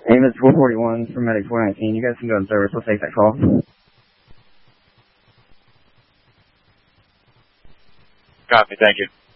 Amos 441 from Medic 419. You guys can go in service. We'll take that call. Copy. Thank you.